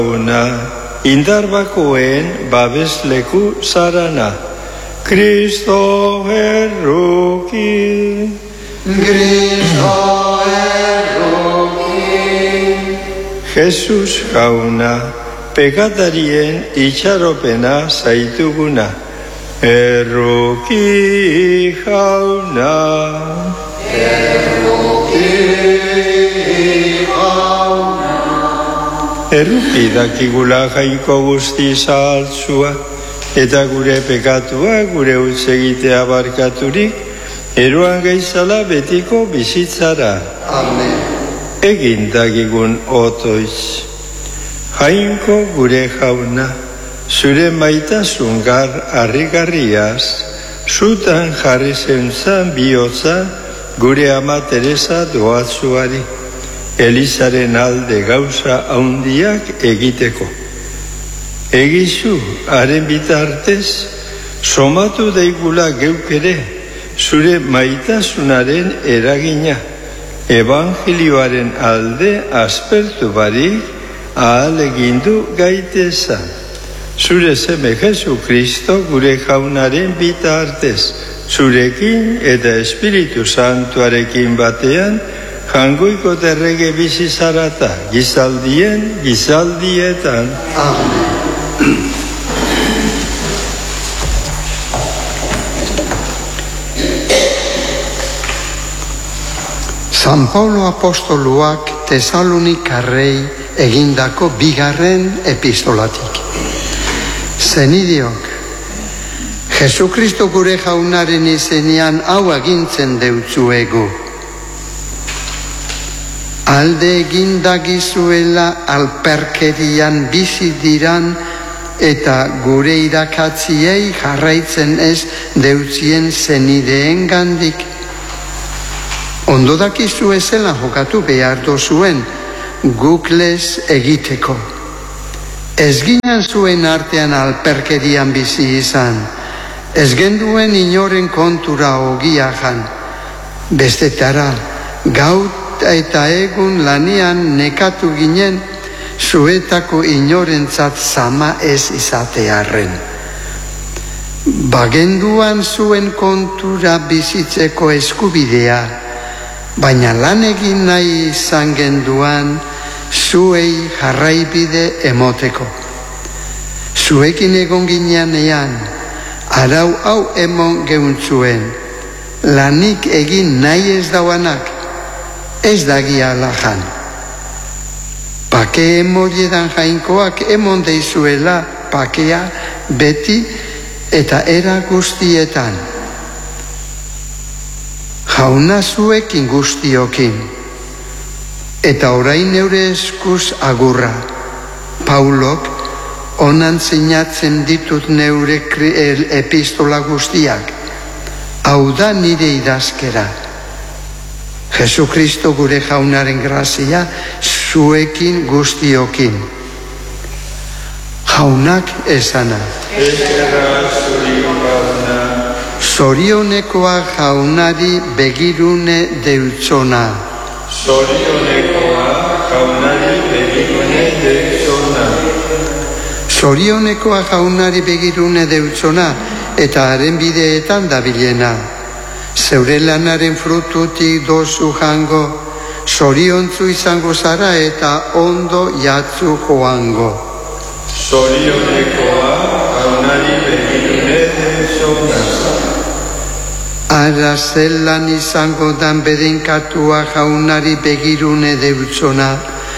indarbakoen babesleku zarana. Kristo erruki. Kristo erruki. Jesus jauna, pekatarien itxaropena zaituguna. Erruki jauna. Erruki dakigula jainko guzti zahaltzua, eta gure pekatua, gure utzegitea barkaturik, eroan gaizala betiko bizitzara. Amen. Egin dakigun otoiz. Jainko gure jauna, zure maitasungar harrigarriaz, zutan jarri zentzan bihotza gure ama Teresa doatzuari. Elizaren alde gauza haundiak egiteko. Egizu, haren bitartez, somatu daigula geuk ere, zure maitasunaren eragina, evangelioaren alde aspertu barik, ahalegindu gaitezan. Zure seme Jesu Kristo gure jaunaren bitartez, zurekin eta Espiritu Santuarekin batean, jangoiko terrege bizi zarata, gizaldietan. Amen. San Paulo apostoluak Tesalonikarrei egindako bigarren epistolatik. Zenidiok, Jesukristo gure jaunaren izenean hau agintzen deutzuegu. Alde egindagizuela alperkerian bizi diran eta gure irakatziei jarraitzen ez deutzien zenideen gandik. Ondo dakizu ezela jokatu behar dozuen gukles egiteko. Ez ginen zuen artean alperkerian bizi izan, ez genduen inoren kontura ogia jan, bestetara gaut eta egun lanian nekatu ginen zuetako inorentzat zama ez izatearren. Bagenduan zuen kontura bizitzeko eskubidea, baina lan egin nahi izan genduan zuei jarraibide emoteko. Zuekin egon ginean arau hau emon geuntzuen, lanik egin nahi ez dauanak, ez dagia alajan. Pake emoiedan jainkoak emon deizuela pakea beti eta era guztietan. Jauna zuekin guztiokin. Eta orain neure eskuz agurra. Paulok onan sinatzen ditut neure epistola guztiak. Hau da nire idazkera. Jesukristo gure jaunaren grazia zuekin guztiokin. Jaunak esana. Zorionekoa jaunari begirune deutzona. Zorionekoa jaunari begirune deutzona. Zorionekoa jaunari begirune deutzona eta haren bideetan dabilena. Zeure lanaren frututik dozu jango, zoriontzu izango zara eta ondo jatzu joango. Zorionekoa jaunari begirune deutzona. Ara zelan izango dan bedenkatua jaunari begirune deutzona.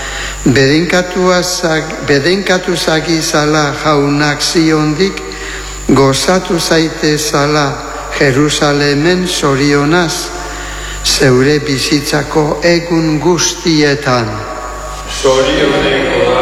Bedenkatu zagizala jaunak ziondik, gozatu zaitezala Jerusalemen zorionaz, zeure bizitzako egun guztietan. Zorioneko